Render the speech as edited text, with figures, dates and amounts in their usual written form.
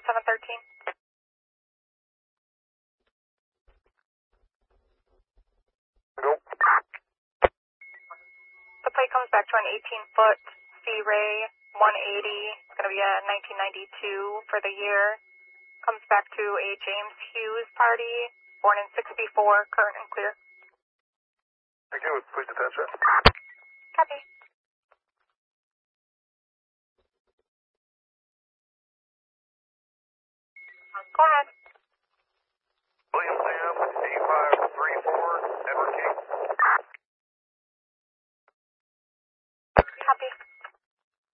713. Nope. The plate comes back to an 18-foot Sea Ray 180. It's going to be a 1992 for the year. Comes back to a James Hughes party, born in 64, current and clear. Thank you. Please detach that. Copy. Go ahead.